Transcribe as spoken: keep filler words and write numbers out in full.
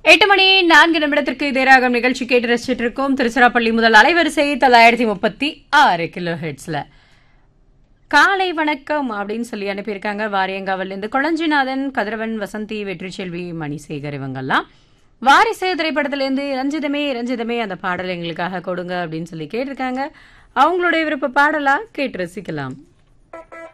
எட்டு மணி நான்கு நிமிடத்திற்கு இதேராகம் நிகழ்ச்சி கேட்டு ரசிச்சிட்டு இருக்கோம். திருச்சிராப்பள்ளி முதல் அலைவரிசை தொள்ளாயிரத்தி முப்பத்தி ஆறு கிலோ ஹெட்ஸ்ல காலை வணக்கம் அப்படின்னு சொல்லி அனுப்பியிருக்காங்க. வாரியங்காவிலிருந்து கொளஞ்சிநாதன், கதிரவன், வசந்தி, வெற்றிச்செல்வி, மணிசேகர் இவங்கெல்லாம். வாரிசு திரைப்படத்திலேருந்து ரஞ்சிதமே ரஞ்சிதமே அந்த பாடல் எங்களுக்காக கொடுங்க அப்படின்னு சொல்லி கேட்டிருக்காங்க. அவங்களுடைய விருப்ப பாடலா கேட்டு ரசிக்கலாம்.